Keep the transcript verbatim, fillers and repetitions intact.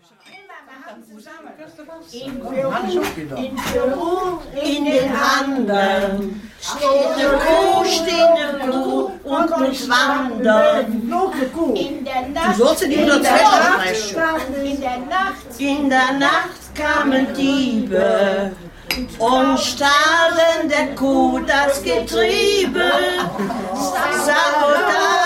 In Peru, in Peru, in den Anden, steht eine Kuh, steht eine Kuh und muss wandern. In der Nacht, Du sollst in die in der Nacht, in der Nacht, in der Nacht kamen Diebe und stahlen der Kuh das Getriebe. Sabotage.